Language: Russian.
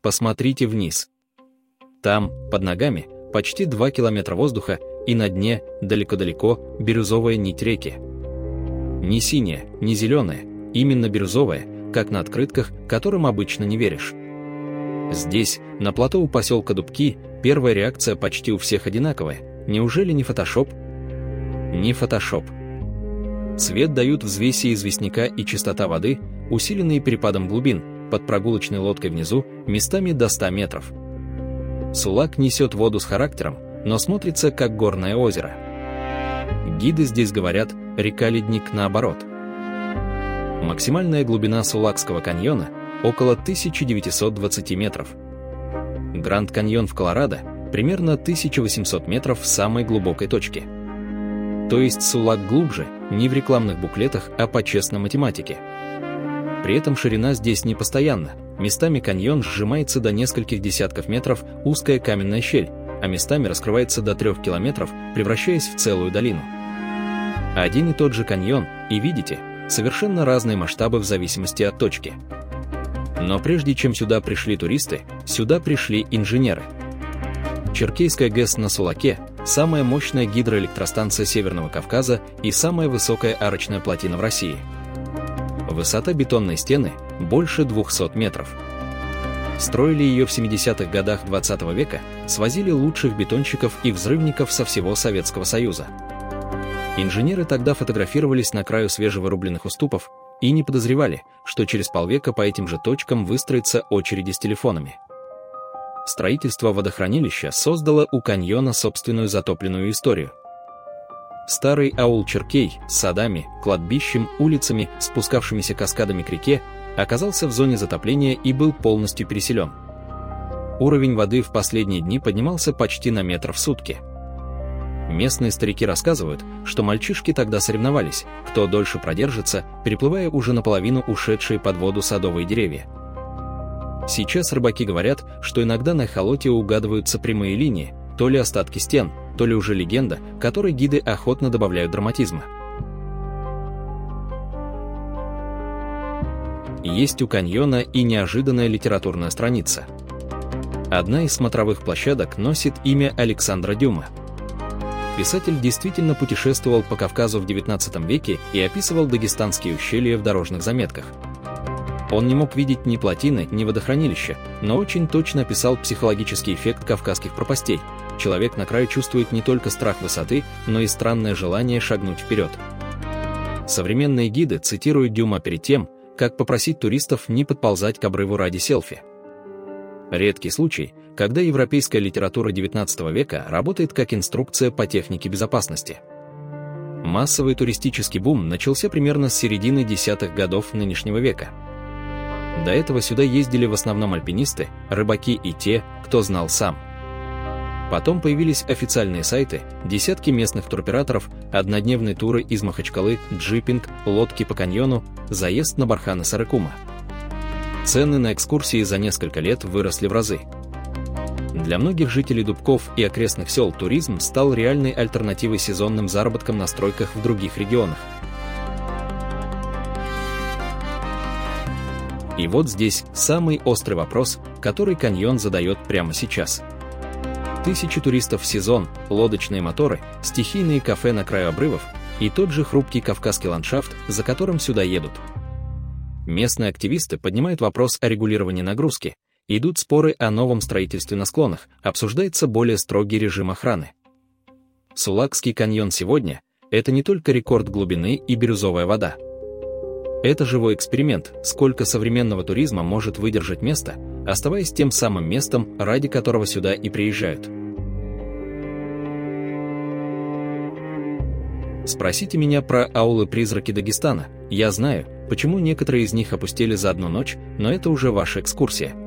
посмотрите вниз. Там, под ногами, почти 2 километра воздуха, и на дне, далеко-далеко, бирюзовая нить реки. Не синяя, не зеленая, именно бирюзовая, как на открытках, которым обычно не веришь. Здесь, на плато у поселка Дубки, первая реакция почти у всех одинаковая. Неужели не фотошоп? Не фотошоп. Цвет дают взвеси известняка и чистота воды, усиленные перепадом глубин, под прогулочной лодкой внизу, местами до 100 метров. Сулак несет воду с характером, но смотрится как горное озеро. Гиды здесь говорят «река-ледник» наоборот. Максимальная глубина Сулакского каньона около 1920 метров. Гранд-каньон в Колорадо примерно 1800 метров в самой глубокой точке. То есть Сулак глубже, не в рекламных буклетах, а по честной математике. При этом ширина здесь не постоянна, местами каньон сжимается до нескольких десятков метров, узкая каменная щель, а местами раскрывается до 3 километров, превращаясь в целую долину. Один и тот же каньон, и видите, совершенно разные масштабы в зависимости от точки. Но прежде чем сюда пришли туристы, сюда пришли инженеры. Черкейская ГЭС на Сулаке – самая мощная гидроэлектростанция Северного Кавказа и самая высокая арочная плотина в России. Высота бетонной стены – больше 200 метров. Строили ее в 70-х годах 20 века, свозили лучших бетонщиков и взрывников со всего Советского Союза. Инженеры тогда фотографировались на краю свежевырубленных уступов и не подозревали, что через полвека по этим же точкам выстроятся очереди с телефонами. Строительство водохранилища создало у каньона собственную затопленную историю. Старый аул Черкей с садами, кладбищем, улицами, спускавшимися каскадами к реке, оказался в зоне затопления и был полностью переселен. Уровень воды в последние дни поднимался почти на метр в сутки. Местные старики рассказывают, что мальчишки тогда соревновались, кто дольше продержится, переплывая уже наполовину ушедшие под воду садовые деревья. Сейчас рыбаки говорят, что иногда на эхолоте угадываются прямые линии, то ли остатки стен, то ли уже легенда, которой гиды охотно добавляют драматизма. Есть у каньона и неожиданная литературная страница. Одна из смотровых площадок носит имя Александра Дюма. Писатель действительно путешествовал по Кавказу в XIX веке и описывал дагестанские ущелья в дорожных заметках. Он не мог видеть ни плотины, ни водохранилища, но очень точно описал психологический эффект кавказских пропастей. Человек на краю чувствует не только страх высоты, но и странное желание шагнуть вперед. Современные гиды цитируют Дюма перед тем, как попросить туристов не подползать к обрыву ради селфи. Редкий случай, когда европейская литература XIX века работает как инструкция по технике безопасности. Массовый туристический бум начался примерно с середины десятых годов нынешнего века. До этого сюда ездили в основном альпинисты, рыбаки и те, кто знал сам. Потом появились официальные сайты, десятки местных туроператоров, однодневные туры из Махачкалы, джипинг, лодки по каньону, заезд на барханы Сарыкума. Цены на экскурсии за несколько лет выросли в разы. Для многих жителей Дубков и окрестных сел туризм стал реальной альтернативой сезонным заработкам на стройках в других регионах. И вот здесь самый острый вопрос, который каньон задает прямо сейчас. Тысячи туристов в сезон, лодочные моторы, стихийные кафе на краю обрывов и тот же хрупкий кавказский ландшафт, за которым сюда едут. Местные активисты поднимают вопрос о регулировании нагрузки, идут споры о новом строительстве на склонах, обсуждается более строгий режим охраны. Сулакский каньон сегодня – это не только рекорд глубины и бирюзовая вода. Это живой эксперимент, сколько современного туризма может выдержать место, оставаясь тем самым местом, ради которого сюда и приезжают. Спросите меня про аулы-призраки Дагестана. Я знаю, почему некоторые из них опустили за одну ночь, но это уже ваша экскурсия.